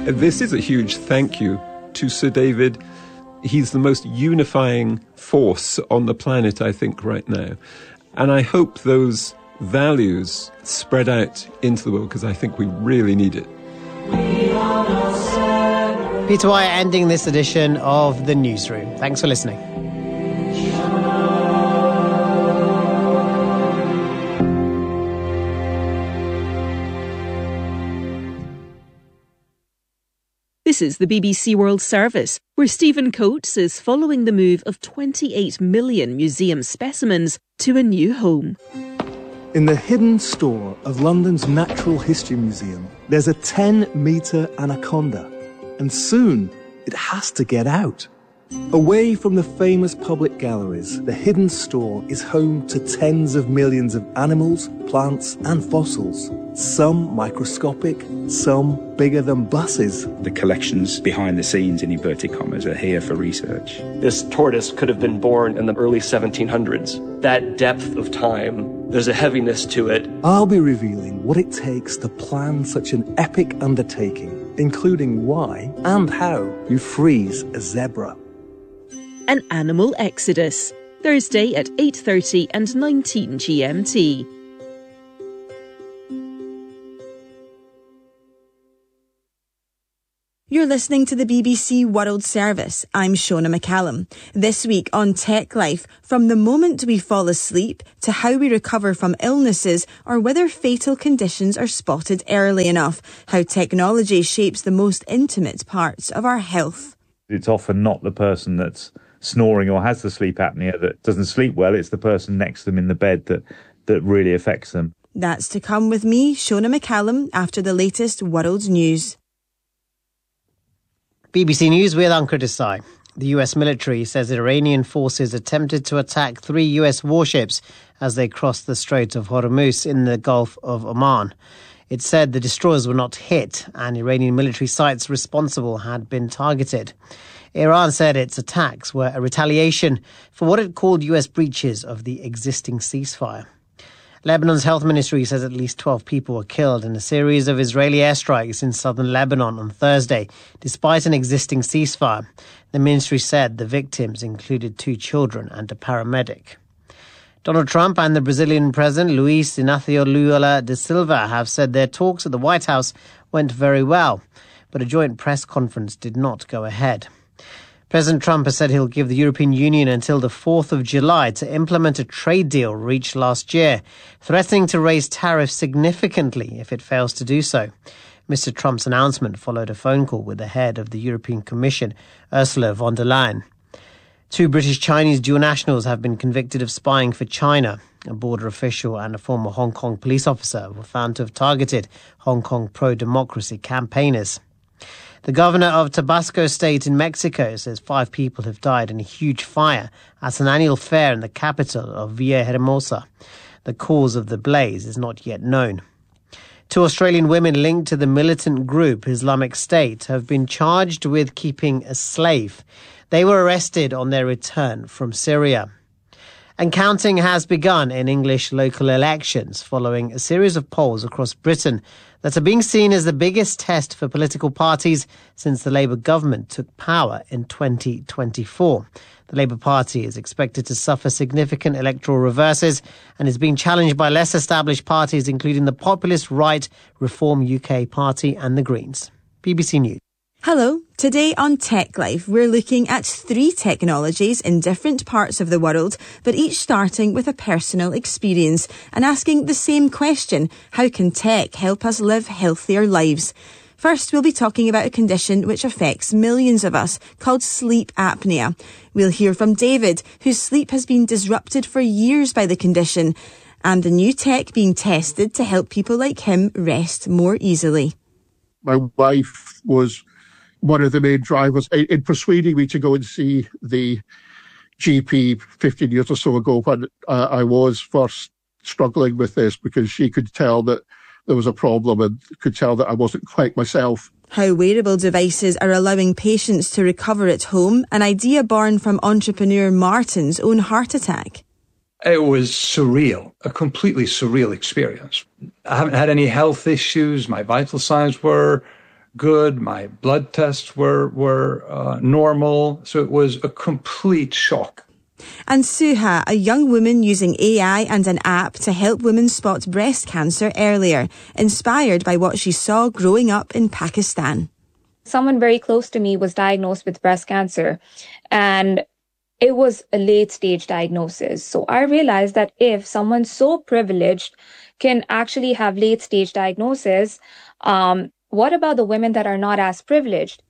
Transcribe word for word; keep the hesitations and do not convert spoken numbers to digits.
This is a huge thank you to Sir David. He's the most unifying force on the planet, I think, right now. And I hope those values spread out into the world, because I think we really need it. Peter Wyatt ending this edition of The Newsroom. Thanks for listening. This is the B B C World Service, where Stephen Coates is following the move of twenty-eight million museum specimens to a new home. In the hidden store of London's Natural History Museum, there's a ten-metre anaconda, and soon it has to get out. Away from the famous public galleries, the hidden store is home to tens of millions of animals, plants and fossils. Some microscopic, some bigger than buses. The collections behind the scenes, in inverted commas, are here for research. This tortoise could have been born in the early seventeen hundreds. That depth of time, there's a heaviness to it. I'll be revealing what it takes to plan such an epic undertaking, including why and how you freeze a zebra. An Animal Exodus, Thursday at eight thirty and nineteen G M T. You're listening to the B B C World Service. I'm Shona McCallum. This week on Tech Life, from the moment we fall asleep to how we recover from illnesses or whether fatal conditions are spotted early enough, how technology shapes the most intimate parts of our health. It's often not the person that's snoring or has the sleep apnea that doesn't sleep well. It's the person next to them in the bed that, that really affects them. That's to come with me, Shona McCallum, after the latest world news. B B C News with Ankur Desai. The U S military says Iranian forces attempted to attack three U S warships as they crossed the Strait of Hormuz in the Gulf of Oman. It said the destroyers were not hit and Iranian military sites responsible had been targeted. Iran said its attacks were a retaliation for what it called U S breaches of the existing ceasefire. Lebanon's health ministry says at least twelve people were killed in a series of Israeli airstrikes in southern Lebanon on Thursday, despite an existing ceasefire. The ministry said the victims included two children and a paramedic. Donald Trump and the Brazilian president, Luiz Inácio Lula da Silva, have said their talks at the White House went very well, but a joint press conference did not go ahead. President Trump has said he'll give the European Union until the fourth of July to implement a trade deal reached last year, threatening to raise tariffs significantly if it fails to do so. Mister Trump's announcement followed a phone call with the head of the European Commission, Ursula von der Leyen. Two British-Chinese dual nationals have been convicted of spying for China. A border official and a former Hong Kong police officer were found to have targeted Hong Kong pro-democracy campaigners. The governor of Tabasco State in Mexico says five people have died in a huge fire at an annual fair in the capital of Villahermosa. The cause of the blaze is not yet known. Two Australian women linked to the militant group Islamic State have been charged with keeping a slave. They were arrested on their return from Syria. And counting has begun in English local elections following a series of polls across Britain that are being seen as the biggest test for political parties since the Labour government took power in twenty twenty-four. The Labour Party is expected to suffer significant electoral reverses and is being challenged by less established parties, including the populist right Reform U K Party and the Greens. B B C News. Hello. Today on Tech Life, we're looking at three technologies in different parts of the world, but each starting with a personal experience and asking the same question: how can tech help us live healthier lives? First, we'll be talking about a condition which affects millions of us, called sleep apnea. We'll hear from David, whose sleep has been disrupted for years by the condition, and the new tech being tested to help people like him rest more easily. My wife was one of the main drivers in, in persuading me to go and see the G P fifteen years or so ago when uh, I was first struggling with this, because she could tell that there was a problem and could tell that I wasn't quite myself. How wearable devices are allowing patients to recover at home, an idea born from entrepreneur Martin's own heart attack. It was surreal, a completely surreal experience. I haven't had any health issues. My vital signs were good. My blood tests were, were uh, normal. So it was a complete shock. And Suha, a young woman using A I and an app to help women spot breast cancer earlier, inspired by what she saw growing up in Pakistan. Someone very close to me was diagnosed with breast cancer, and it was a late-stage diagnosis. So I realized that if someone so privileged can actually have late-stage diagnosis, um, what about the women that are not as privileged?